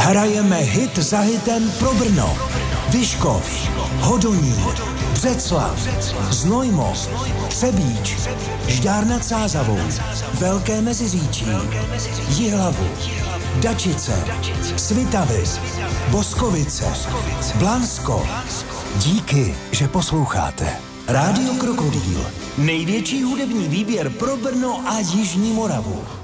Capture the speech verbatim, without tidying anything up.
Hrajeme hit za hitem pro Brno, Vyškov, Hodonín, Břeclav, Znojmo, Třebíč, Žďár nad Sázavou, Velké Meziříčí, Jihlavu, Dačice, Svitavy, Boskovice, Blansko. Díky, že posloucháte. Rádio Krokodýl. Největší hudební výběr pro Brno a Jižní Moravu.